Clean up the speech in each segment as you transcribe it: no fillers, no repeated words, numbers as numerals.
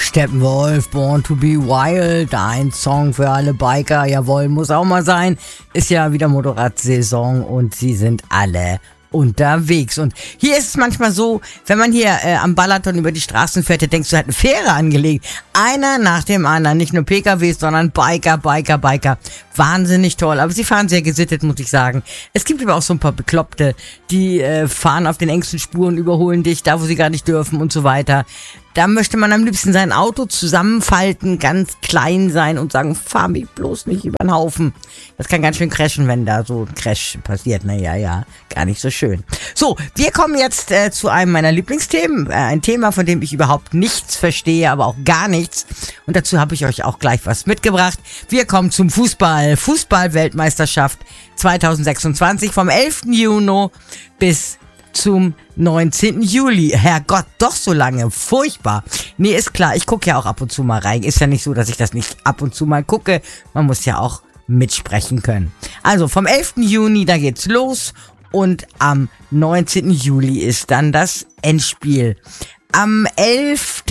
Steppenwolf, Born to be Wild, ein Song für alle Biker, jawohl, muss auch mal sein. Ist ja wieder Motorradsaison und sie sind alle unterwegs. Und hier ist es manchmal so, wenn man hier am Balaton über die Straßen fährt, denkst du, hat eine Fähre angelegt. Einer nach dem anderen, nicht nur PKWs, sondern Biker. Wahnsinnig toll, aber sie fahren sehr gesittet, muss ich sagen. Es gibt aber auch so ein paar Bekloppte, die fahren auf den engsten Spuren, überholen dich, da wo sie gar nicht dürfen und so weiter. Da möchte man am liebsten sein Auto zusammenfalten, ganz klein sein und sagen, fahr mich bloß nicht über den Haufen. Das kann ganz schön crashen, wenn da so ein Crash passiert. Naja, gar nicht so schön. So, wir kommen jetzt zu einem meiner Lieblingsthemen. Ein Thema, von dem ich überhaupt nichts verstehe, aber auch gar nichts. Und dazu habe ich euch auch gleich was mitgebracht. Wir kommen zum Fußball. Fußball-Weltmeisterschaft 2026 vom 11. Juni bis zum 19. Juli. Herrgott, doch so lange. Furchtbar. Nee, ist klar, ich gucke ja auch ab und zu mal rein. Ist ja nicht so, dass ich das nicht ab und zu mal gucke. Man muss ja auch mitsprechen können. Also vom 11. Juni, da geht's los. Und am 19. Juli ist dann das Endspiel. Am 11.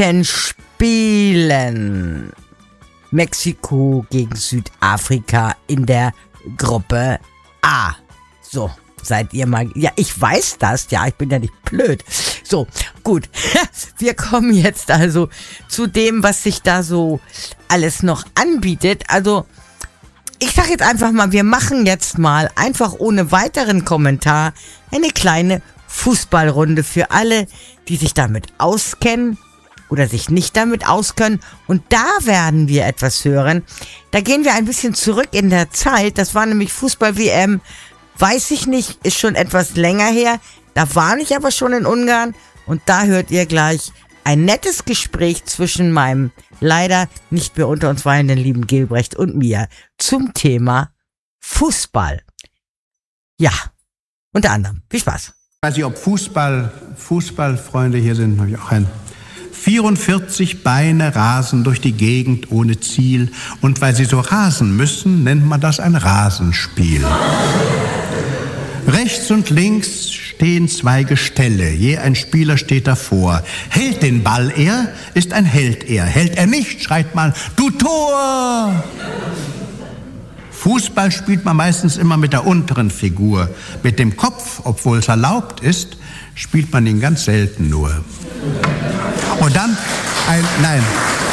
spielen Mexiko gegen Südafrika in der Gruppe A. So. Seid ihr mal... Ja, ich weiß das. Ja, ich bin ja nicht blöd. So, gut. Wir kommen jetzt also zu dem, was sich da so alles noch anbietet. Also, ich sag jetzt einfach mal, wir machen jetzt mal einfach ohne weiteren Kommentar eine kleine Fußballrunde für alle, die sich damit auskennen oder sich nicht damit auskennen. Und da werden wir etwas hören. Da gehen wir ein bisschen zurück in der Zeit. Das war nämlich Fußball-WM. Weiß ich nicht, ist schon etwas länger her. Da war ich aber schon in Ungarn. Und da hört ihr gleich ein nettes Gespräch zwischen meinem leider nicht mehr unter uns weilenden lieben Gilbrecht und mir zum Thema Fußball. Ja, unter anderem. Viel Spaß. Ich weiß nicht, ob Fußballfreunde hier sind, habe ich auch einen. 44 Beine rasen durch die Gegend ohne Ziel. Und weil sie so rasen müssen, nennt man das ein Rasenspiel. Rechts und links stehen zwei Gestelle, je ein Spieler steht davor. Hält den Ball er, ist ein Held er. Hält er nicht, schreit man, du Tor! Fußball spielt man meistens immer mit der unteren Figur. Mit dem Kopf, obwohl es erlaubt ist, spielt man ihn ganz selten nur. Und dann